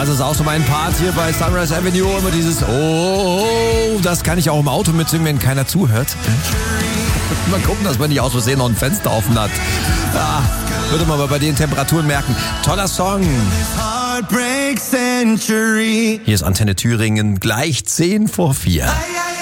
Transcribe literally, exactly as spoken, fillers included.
Das ist auch so mein Part hier bei Sunrise Avenue. Immer dieses Oh, das kann ich auch im Auto mitsingen, wenn keiner zuhört. Mal gucken, dass man nicht aus Versehen noch ein Fenster offen hat. Ja, würde man aber bei den Temperaturen merken. Toller Song. Hier ist Antenne Thüringen, gleich zehn vor vier.